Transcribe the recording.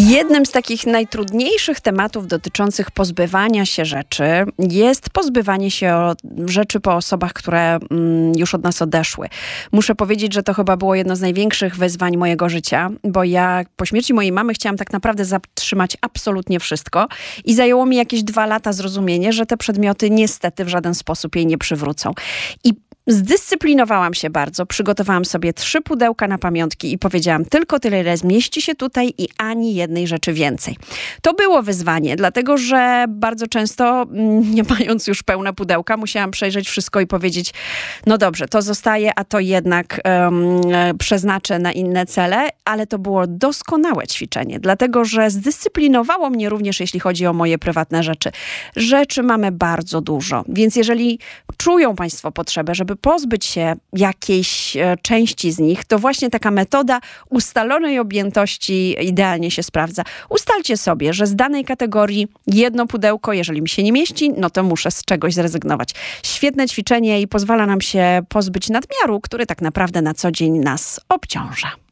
Jednym z takich najtrudniejszych tematów dotyczących pozbywania się rzeczy jest pozbywanie się rzeczy po osobach, które już od nas odeszły. Muszę powiedzieć, że to chyba było jedno z największych wyzwań mojego życia, bo ja po śmierci mojej mamy chciałam tak naprawdę zatrzymać absolutnie wszystko i zajęło mi jakieś 2 lata zrozumienie, że te przedmioty niestety w żaden sposób jej nie przywrócą. I zdyscyplinowałam się bardzo, przygotowałam sobie 3 pudełka na pamiątki i powiedziałam tylko tyle, ile zmieści się tutaj i ani jednej rzeczy więcej. To było wyzwanie, dlatego że bardzo często, nie mając już pełne pudełka, musiałam przejrzeć wszystko i powiedzieć, no dobrze, to zostaje, a to jednak przeznaczę na inne cele, ale to było doskonałe ćwiczenie, dlatego że zdyscyplinowało mnie również, jeśli chodzi o moje prywatne rzeczy. Rzeczy mamy bardzo dużo, więc jeżeli czują Państwo potrzebę, żeby pozbyć się jakiejś części z nich, to właśnie taka metoda ustalonej objętości idealnie się sprawdza. Ustalcie sobie, że z danej kategorii jedno pudełko, jeżeli mi się nie mieści, no to muszę z czegoś zrezygnować. Świetne ćwiczenie i pozwala nam się pozbyć nadmiaru, który tak naprawdę na co dzień nas obciąża.